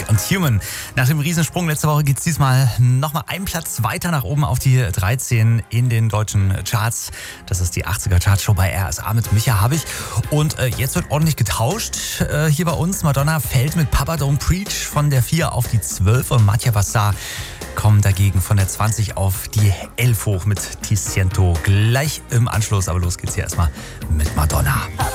und Human. Nach dem Riesensprung letzte Woche geht es diesmal nochmal einen Platz weiter nach oben auf die 13 in den deutschen Charts. Das ist die 80er Chartshow bei RSA mit Micha Habich. Und jetzt wird ordentlich getauscht hier bei uns. Madonna fällt mit Papa Don't Preach von der 4 auf die 12 und Mattia Vassar kommen dagegen von der 20 auf die 11 hoch mit Ti Siento gleich im Anschluss. Aber los geht's hier erstmal mit Madonna.